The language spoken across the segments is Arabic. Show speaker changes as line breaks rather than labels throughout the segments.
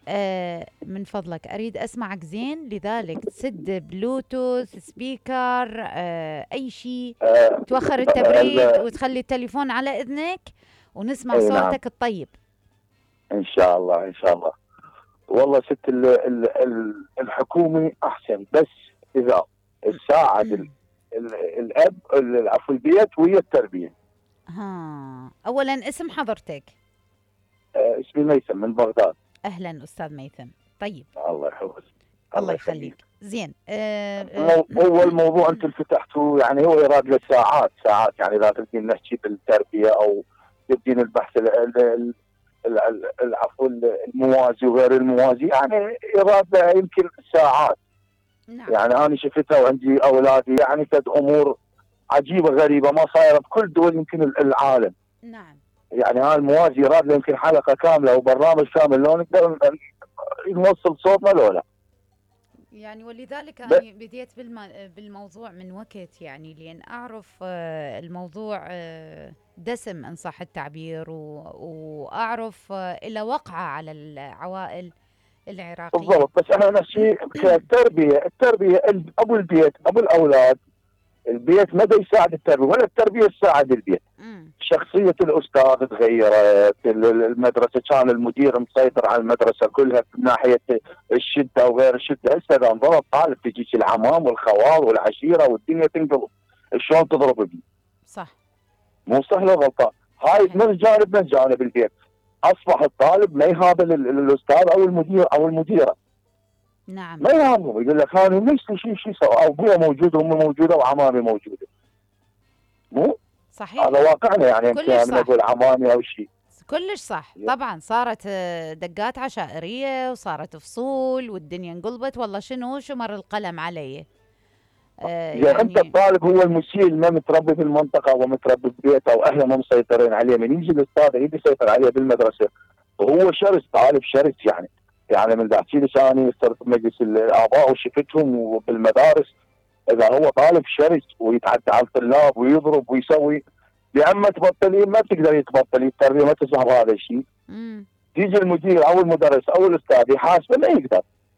من فضلك أريد أسمعك زين، لذلك تسد بلوتوث سبيكر أي شيء،
آه
توخر التبريد وتخلي التليفون على إذنك ونسمع
اي نعم،
صوتك الطيب.
ان شاء الله ان شاء الله. والله ست الحكومي احسن، بس اذا تساعد الاب، عفوا البيت وهي التربيه.
ها، أولا اسم حضرتك؟
اسمي ميثم من بغداد.
أهلا أستاذ ميثم. طيب،
الله يحفظك.
الله
الله يخليك.
يخليك. زين.
هو الموضوع انت فتحته، يعني هو يراد له ساعات ساعات، يعني اذا تبدين نحكي بالتربيه او تبدين البحث العفو الموازي وغير الموازي، يعني يراد له يمكن ساعات.
نعم.
يعني انا شفتها وعندي اولادي، يعني كانت امور عجيبه غريبه ما صايره بكل دول يمكن العالم.
نعم.
يعني هذا الموازي يراد له يمكن حلقه كامله وبرنامج كامل لو نقدر نوصل صوتنا لو لا.
يعني ولذلك أنا بديت بالموضوع من وقت، يعني لأن أعرف الموضوع دسم إن صح التعبير، وأعرف إلى وقعة على العوائل العراقية.
بالضبط، بس احنا نفس الشيء التربيه ابو البيت ابو الاولاد. البيت ما يساعد التربيه ولا التربيه تساعد البيت. شخصيه الاستاذ تغيرت، المدرسه كان المدير مسيطر على المدرسه كلها من ناحيه الشده وغير الشده. هسه اذا انضرب طالب تجيك العمام والخوال والعشيره والدنيا تنقلب. شلون تضرب ابني؟
صح.
مو سهله غلطان. هاي من جانب البيت اصبح الطالب ما يهابل الاستاذ او المدير او المديره.
نعم.
ما يهمه، يقول لك انا ليش شيء سوى، او ابويا موجود وامي موجوده وعمامي موجوده. مو
صحيح.
هذا واقعنا، يعني
كلش
يمكن
صح.
نقول عمامي او شيء.
كلش صح. طبعا صارت دقات عشائرية وصارت فصول والدنيا انقلبت، والله شنو شمر القلم علي.
يعني انت
يعني
الطالب هو المسيء، ما متربي في المنطقه ومتربي في بيته واهله ما مسيطرين عليه، من يجي الاستاذ يجي يسيطر عليه بالمدرسه وهو شرس، طالب شرس يعني. يعني من احكي لك انا صرت بمجلس الاباء وشفتهم وبالمدارس، اذا هو طالب شرس ويتعدى على الطلاب ويضرب ويسوي، يا اما تبطلين ما تقدري تبطلي، التربيه ما تسمح بهذا الشيء. يجي المدير او المدرس او الاستاذ يحاسبه ما يقدر.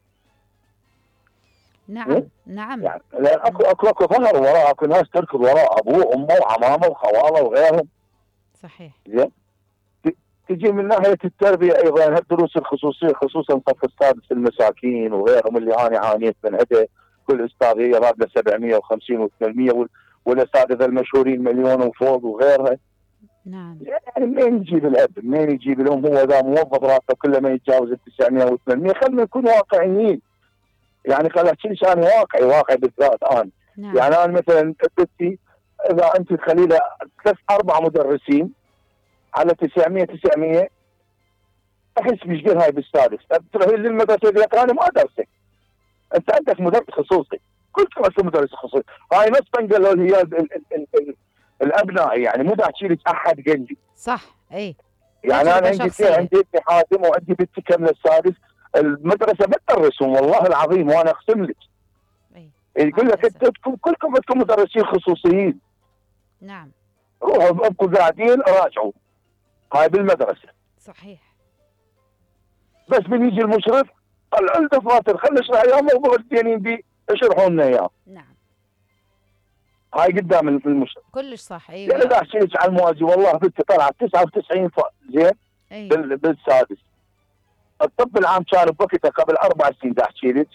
نعم. نعم.
يعني لان اكو ظهر وراء، اكو ناس تركض وراء ابوه وامه وعمامه وخواله وغيرهم.
صحيح.
زين. تجي من ناحيه التربيه ايضا الدروس الخصوصيه، خصوصا الصف السادس المساكين وغيرهم اللي انا عانيت من عده. كل استاذ هي راتبه 750 و800، والاساتذه المشهورين مليون وفوق وغيرها.
نعم.
يعني منين يجيب الاب؟ منين يجيب الام؟ هو اذا موظف راتبه كله ما يتجاوز ال 900 و800. خلينا نكون واقعيين. يعني خل احكي لك انا واقعي بالذات انا.
نعم.
يعني انا مثلا بنتي اذا انت تخلي لها 3 4 مدرسين على 900 احس بيشقل هاي بالسادس. تروحين للمدرسه يقول لك انا ما ادرسك، انت عندك مدرس خصوصي. كلكم هسه مدرس خصوصي. هاي نص قالوا لي هي الابناء، يعني مو احكي لك احد قال لي.
صح. اي
يعني انا
تجربة
عندي
شخصية.
عندي ابني حاتم وعندي بنتي كامله السادس. المدرسه ما تدرسهم والله العظيم، وانا اقسم لك. يقول لك انتم كلكم عندكم مدرسين خصوصيين.
نعم.
روحوا ابقوا قاعدين راجعوا. هاي بالمدرسه.
صحيح.
بس من يجي المشرف قال الدفاتر خلي اشرح اياه، موضوع الدينين بي اشرحوا لنا اياه.
نعم.
هاي قدام المشرف.
كلش صح. ايوه
يعني اذا احكي لك على الموازي، والله بنتي طلعت 99 زين. بالسادس. الطب العام كان بوقتها قبل 4 سنين دا احكي لك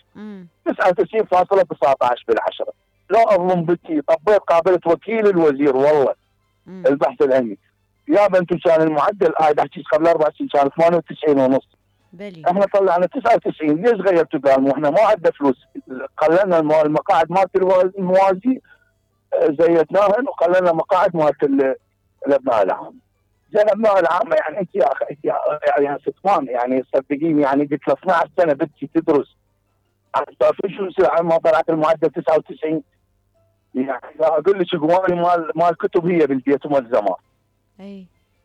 99.19 بالعشره. لو اظلم بنتي طبيت قابلت وكيل الوزير والله. البحث العلمي يا بنتو كان المعدل هاي دا احكي قبل 4 سنين كان 98 ونص.
بلي.
احنا طلعنا 99. ليش غيرتوا؟ قالوا احنا ما عندنا فلوس. قللنا المقاعد مالت الموازي زيدناهن، وقللنا مقاعد مالت الابناء العام. زين ابناء العامه يعني انت يا اخي انت يعني ستمان، يعني صدقيني يعني قلت له 12 سنه بنتي تدرس شو يصير ما طلعت المعدل 99؟ يعني اقول لك قواني مال كتب هي بالبيت وملزمات.
اي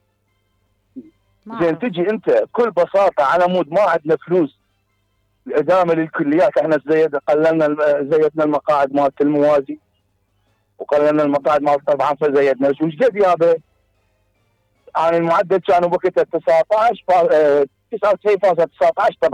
زين تجي انت بكل بساطه على مود ما عندنا فلوس الادامه للكليات. احنا زيدنا المقاعد مالت الموازي وقللنا المقاعد مالت طبعا فزيدنا وش قد يابا. يعني المعدل كانوا بوقتها 19 99.19 طبعا